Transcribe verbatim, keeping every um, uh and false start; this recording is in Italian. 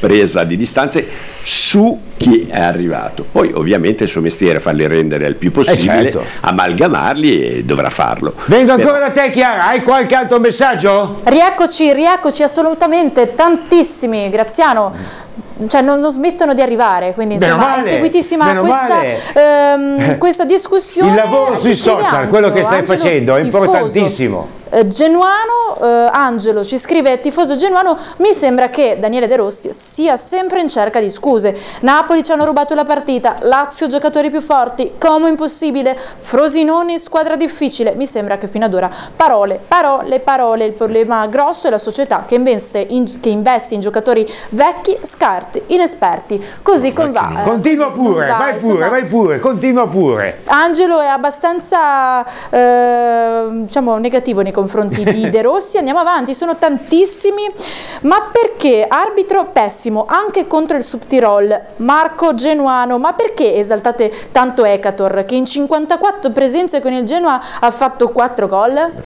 presa di distanze su chi è arrivato. Poi ovviamente il suo mestiere è farli rendere il più possibile, eh certo. amalgamarli, e dovrà farlo. Vengo ancora Però... da te, Chiara, hai qualche altro messaggio? Rieccoci, rieccoci assolutamente, tantissimi, Graziano. Cioè non, non smettono di arrivare, quindi insomma male, è seguitissima questa, ehm, questa discussione. Il lavoro sui social, Angelo, quello che stai Angelo, facendo, è tifoso, importantissimo. eh, Genuano, eh, Angelo ci scrive: tifoso genuano, mi sembra che Daniele De Rossi sia sempre in cerca di scuse. Napoli ci hanno rubato la partita, Lazio giocatori più forti, Como impossibile, Frosinone squadra difficile. Mi sembra che fino ad ora parole, parole, parole. Il problema grosso è la società che investe in, che investe in giocatori vecchi, scarti, inesperti. Così con va. Eh, continua così pure, va, vai insomma. pure, vai pure, continua pure. Angelo è abbastanza eh, diciamo negativo nei confronti di De Rossi. Andiamo avanti, sono tantissimi. Ma perché arbitro pessimo anche contro il Subtirol? Marco Genuano, ma perché esaltate tanto Ekator che in cinquantaquattro presenze con il Genoa ha fatto quattro gol?